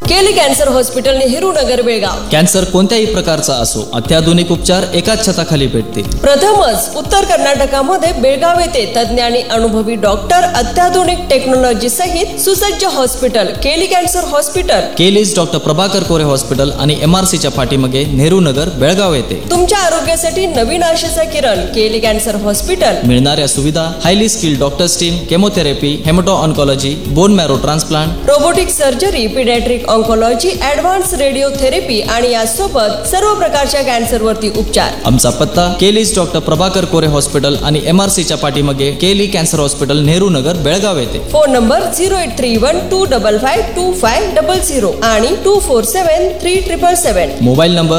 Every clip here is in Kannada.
केली cancer hospital Nehru Nagar Belgaum. Cancer कोणत्याही प्रकारचा असो अत्याधुनिक उपचार एकाच छताखाली भेटतील. प्रथमच उत्तर कर्नाटकामध्ये बेळगाव येथे तज्ञ आणि अनुभवी डॉक्टर, अत्याधुनिक टेक्नॉलॉजी सहित सुसज्ज हॉस्पिटल केली कॅन्सर हॉस्पिटल. केलीज डॉक्टर प्रभाकर कोरे हॉस्पिटल आणि MRC च्या पाठीमागे नेहरू नगर बेळगाव येथे. तुमच्या आरोग्यासाठी नवीन आशेचा किरण केली कॅन्सर हॉस्पिटल. मिळणाऱ्या सुविधा highly skilled doctors team, chemotherapy, हेमॅटो oncology, bone marrow transplant, robotic surgery, paediatric oncology, advance radiotherapy आणि यासोबत सर्व प्रकारच्या कॅन्सर वरती उपचार. आमचा पत्ता केलीज डॉक्टर प्रभाकर कोरे हॉस्पिटल आणि MRC च्या पाठीमागे केली कॅन्सर हॉस्पिटल नेहरू नगर बेळगाव येथे. फोन नंबर 0831255500 आणि 247377. मोबाईल नंबर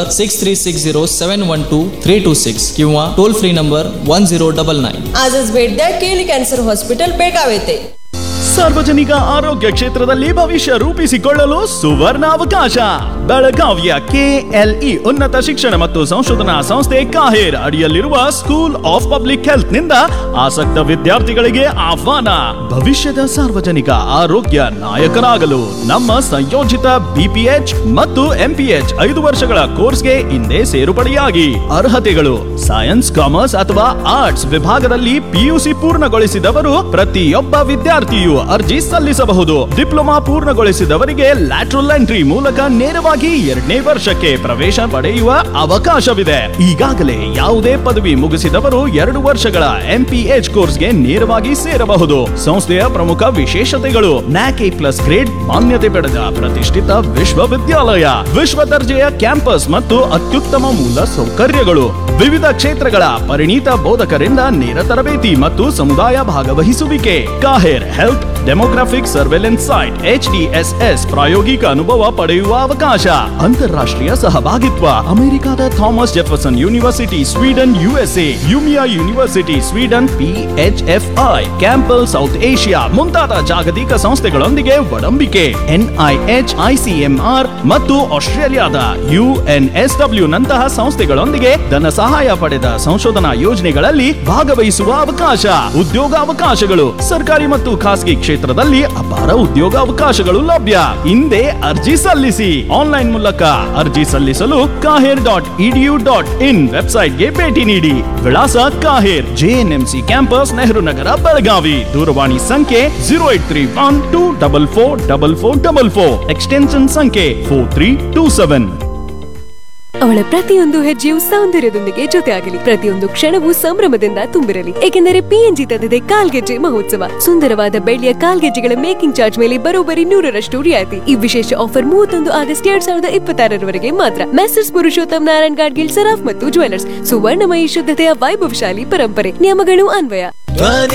6360712326 किंवा टोल फ्री नंबर 1099. आजच भेट द्या केली कॅन्सर हॉस्पिटल बेळगाव येथे. ಸಾರ್ವಜನಿಕ ಆರೋಗ್ಯ ಕ್ಷೇತ್ರದಲ್ಲಿ ಭವಿಷ್ಯ ರೂಪಿಸಿಕೊಳ್ಳಲು ಸುವರ್ಣ ಅವಕಾಶ. ಬೆಳಗಾವಿಯ KLE ಉನ್ನತ ಶಿಕ್ಷಣ ಮತ್ತು ಸಂಶೋಧನಾ ಸಂಸ್ಥೆ ಕಾಹೇರ್ ಅಡಿಯಲ್ಲಿರುವ ಸ್ಕೂಲ್ ಆಫ್ ಪಬ್ಲಿಕ್ ಹೆಲ್ತ್ ನಿಂದ ಆಸಕ್ತ ವಿದ್ಯಾರ್ಥಿಗಳಿಗೆ ಆಹ್ವಾನ. ಭವಿಷ್ಯದ ಸಾರ್ವಜನಿಕ ಆರೋಗ್ಯ ನಾಯಕರಾಗಲು ನಮ್ಮ ಸಂಯೋಜಿತ BPH ಮತ್ತು MPH 5 ವರ್ಷಗಳ ಕೋರ್ಸ್ಗೆ ಹಿಂದೆ ಸೇರ್ಪಡೆಯಾಗಿ. ಅರ್ಹತೆಗಳು: ಸೈನ್ಸ್, ಕಾಮರ್ಸ್ ಅಥವಾ ಆರ್ಟ್ಸ್ ವಿಭಾಗದಲ್ಲಿ PUC ಪೂರ್ಣಗೊಳಿಸಿದವರು ಪ್ರತಿಯೊಬ್ಬ ವಿದ್ಯಾರ್ಥಿಯು ಅರ್ಜಿ ಸಲ್ಲಿಸಬಹುದು. ಡಿಪ್ಲೊಮಾ ಪೂರ್ಣಗೊಳಿಸಿದವರಿಗೆ ಲ್ಯಾಟ್ರಲ್ ಎಂಟ್ರಿ ಮೂಲಕ ನೇರವಾಗಿ 2ನೇ ವರ್ಷಕ್ಕೆ ಪ್ರವೇಶ ಪಡೆಯುವ ಅವಕಾಶವಿದೆ. ಈಗಾಗಲೇ ಯಾವುದೇ ಪದವಿ ಮುಗಿಸಿದವರು 2 ವರ್ಷಗಳ MPH ಕೋರ್ಸ್ಗೆ ನೇರವಾಗಿ ಸೇರಬಹುದು. ಸಂಸ್ಥೆಯ ಪ್ರಮುಖ ವಿಶೇಷತೆಗಳು: NAC A+ ಗ್ರೇಡ್ ಮಾನ್ಯತೆ ಪಡೆದ ಪ್ರತಿಷ್ಠಿತ ವಿಶ್ವವಿದ್ಯಾಲಯ, ವಿಶ್ವ ದರ್ಜೆಯ ಕ್ಯಾಂಪಸ್ ಮತ್ತು ಅತ್ಯುತ್ತಮ ಮೂಲ ಸೌಕರ್ಯಗಳು, ವಿವಿಧ ಕ್ಷೇತ್ರಗಳ ಪರಿಣಿತ ಬೋಧಕರಿಂದ ನೇರ ತರಬೇತಿ ಮತ್ತು ಸಮುದಾಯ ಭಾಗವಹಿಸುವಿಕೆ. KAHER health demographic surveillance site HDSS ಪ್ರಾಯೋಗಿಕ ಅನುಭವ ಪಡೆಯುವ ಅವಕಾಶ. ಅಂತಾರಾಷ್ಟ್ರೀಯ ಸಹಭಾಗಿತ್ವ: ಅಮೆರಿಕದ Thomas Jefferson university Sweden, USA, ಯುಮಿಯಾ university Sweden, PHFI, ಕ್ಯಾಂಪಲ್ south Asia ಮುಂತಾದ ಜಾಗತಿಕ ಸಂಸ್ಥೆಗಳೊಂದಿಗೆ ಒಡಂಬಿಕೆ. NIH, ICMR ಮತ್ತು ಆಸ್ಟ್ರೇಲಿಯಾದ UNSW ನಂತಹ ಸಂಸ್ಥೆಗಳೊಂದಿಗೆ ಧನ ಸಹಾಯ ಪಡೆದ ಸಂಶೋಧನಾ ಯೋಜನೆಗಳಲ್ಲಿ ಭಾಗವಹಿಸುವ ಅವಕಾಶ. ಉದ್ಯೋಗಾವಕಾಶಗಳು: ಸರ್ಕಾರಿ ಮತ್ತು ಖಾಸಗಿ ಕ್ಷೇತ್ರದಲ್ಲಿ ಅಪಾರ ಉದ್ಯೋಗಾವಕಾಶಗಳು ಲಭ್ಯ. ಹಿಂದೆ ಅರ್ಜಿ ಸಲ್ಲಿಸಿ. ಆನ್ಲೈನ್ ಮೂಲಕ ಅರ್ಜಿ ಸಲ್ಲಿಸಲು kaher.edu.in ವೆಬ್ಸೈಟ್ಗೆ ಭೇಟಿ ನೀಡಿ. ವಿಳಾಸ: KAHER JNMC campus, Nehru Nagar, Belagavi. ದೂರವಾಣಿ ಸಂಖ್ಯೆ 0831244444, ಎಕ್ಸ್ಟೆನ್ಷನ್ ಸಂಖ್ಯೆ 4327. ಅವಳ ಪ್ರತಿಯೊಂದು ಹೆಜ್ಜೆಯು ಸೌಂದರ್ಯದೊಂದಿಗೆ ಜೊತೆಯಾಗಲಿ, ಪ್ರತಿಯೊಂದು ಕ್ಷಣವೂ ಸಂಭ್ರಮದಿಂದ ತುಂಬಿರಲಿ. ಏಕೆಂದರೆ PNG ತಂದಿದೆ ಕಾಲ್ಗೆಜ್ಜೆ ಮಹೋತ್ಸವ. ಸುಂದರವಾದ ಬೆಳ್ಳಿಯ ಕಾಲ್ಗೆಜ್ಜೆಗಳ ಮೇಕಿಂಗ್ ಚಾರ್ಜ್ ಮೇಲೆ ಬರೋಬ್ಬರಿ 100% ರಿಯಾಯಿತಿ. ಈ ವಿಶೇಷ ಆಫರ್ 31 ಆಗಸ್ಟ್ 2026 ಮಾತ್ರ. ಮೆಸರ್ಸ್ ಪುರುಷೋತ್ತಮ್ ನಾರಾಯಣ್ ಗಾಡ್ಗಿಲ್, ಸರಾಫ್ ಮತ್ತು ಜ್ಯುವೆಲರ್ಸ್. ಸುವರ್ಣಮಯಿ ಶುದ್ಧತೆಯ ವೈಭವಶಾಲಿ ಪರಂಪರೆ. ನಿಯಮಗಳು ಅನ್ವಯ.